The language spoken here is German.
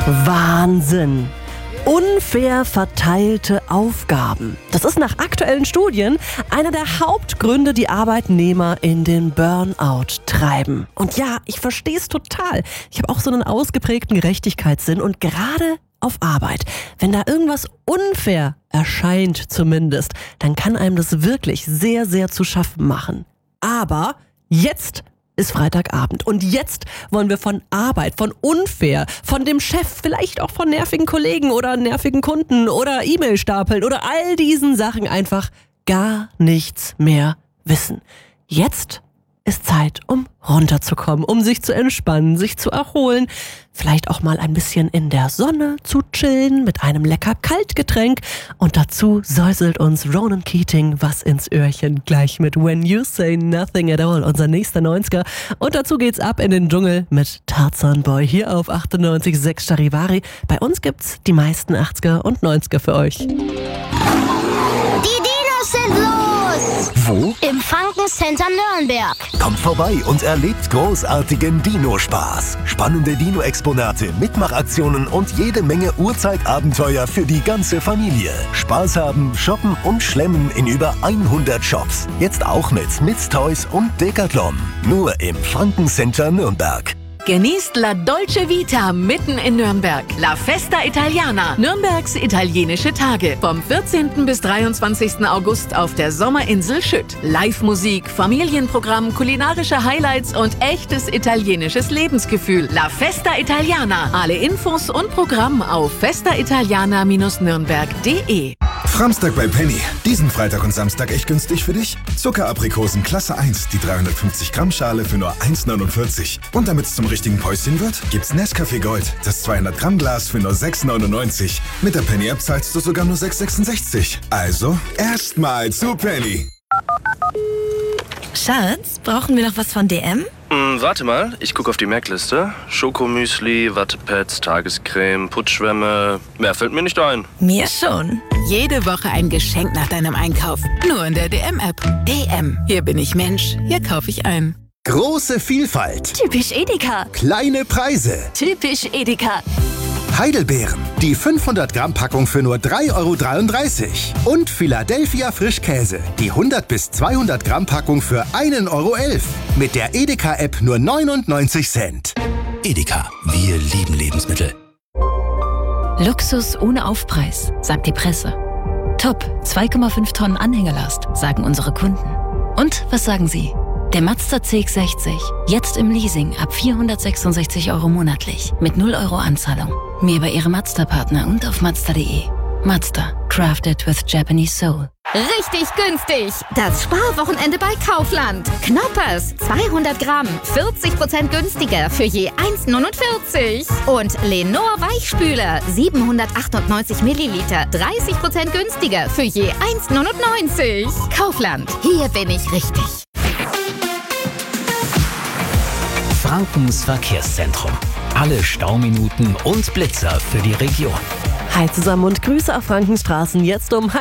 Wahnsinn! Unfair verteilte Aufgaben. Das ist nach aktuellen Studien einer der Hauptgründe, die Arbeitnehmer in den Burnout treiben. Und ja, ich verstehe es total. Ich habe auch so einen ausgeprägten Gerechtigkeitssinn und gerade auf Arbeit, wenn da irgendwas unfair erscheint zumindest, dann kann einem das wirklich sehr, sehr zu schaffen machen. Aber jetzt ist Freitagabend und jetzt wollen wir von Arbeit, von unfair, von dem Chef, vielleicht auch von nervigen Kollegen oder nervigen Kunden oder E-Mail-Stapeln oder all diesen Sachen einfach gar nichts mehr wissen. Jetzt ist Zeit, um runterzukommen, um sich zu entspannen, sich zu erholen, vielleicht auch mal ein bisschen in der Sonne zu chillen mit einem lecker Kaltgetränk und dazu säuselt uns Ronan Keating was ins Öhrchen, gleich mit When You Say Nothing at All, unser nächster 90er, und dazu geht's ab in den Dschungel mit Tarzan Boy hier auf 98,6 Charivari. Bei uns gibt's die meisten 80er und 90er für euch. Die Dinos sind los! Wo? Im Franken-Center Nürnberg. Kommt vorbei und erlebt großartigen Dino-Spaß. Spannende Dino-Exponate, Mitmachaktionen und jede Menge Urzeitabenteuer für die ganze Familie. Spaß haben, shoppen und schlemmen in über 100 Shops. Jetzt auch mit Mids Toys und Decathlon. Nur im Franken-Center Nürnberg. Genießt La Dolce Vita mitten in Nürnberg. La Festa Italiana, Nürnbergs italienische Tage. Vom 14. bis 23. August auf der Sommerinsel Schütt. Live-Musik, Familienprogramm, kulinarische Highlights und echtes italienisches Lebensgefühl. La Festa Italiana. Alle Infos und Programm auf festaitaliana-nürnberg.de. Framstag bei Penny. Diesen Freitag und Samstag echt günstig für dich. Zuckeraprikosen Klasse 1, die 350 Gramm Schale für nur 1,49. Und damit es zum richtigen Päuschen wird, gibt's Nescafé Gold, das 200 Gramm Glas für nur 6,99. Mit der Penny App zahlst du sogar nur 6,66. Also erstmal zu Penny. Schatz, brauchen wir noch was von DM? Warte mal, ich gucke auf die Merkliste. Schokomüsli, Wattepads, Tagescreme, Putzschwämme. Mehr fällt mir nicht ein. Mir schon. Jede Woche ein Geschenk nach deinem Einkauf. Nur in der DM-App. DM. Hier bin ich Mensch. Hier kaufe ich ein. Große Vielfalt. Typisch Edeka. Kleine Preise. Typisch Edeka. Heidelbeeren. Die 500 Gramm Packung für nur 3,33 €. Und Philadelphia Frischkäse. Die 100 bis 200 Gramm Packung für 1,11 €. Mit der Edeka-App nur 99 Cent. Edeka, wir lieben Lebensmittel. Luxus ohne Aufpreis, sagt die Presse. Top, 2,5 Tonnen Anhängerlast, sagen unsere Kunden. Und was sagen Sie? Der Mazda CX-60, jetzt im Leasing ab 466 € monatlich, mit 0 € Anzahlung. Mehr bei Ihrem Mazda-Partner und auf Mazda.de. Mazda, crafted with Japanese soul. Richtig günstig! Das Sparwochenende bei Kaufland. Knoppers, 200 Gramm, 40% günstiger für je 1,49. Und Lenor Weichspüler, 798 Milliliter, 30% günstiger für je 1,99. Kaufland, hier bin ich richtig. Frankens Verkehrszentrum. Alle Stauminuten und Blitzer für die Region. Hi zusammen und Grüße auf Frankenstraßen jetzt um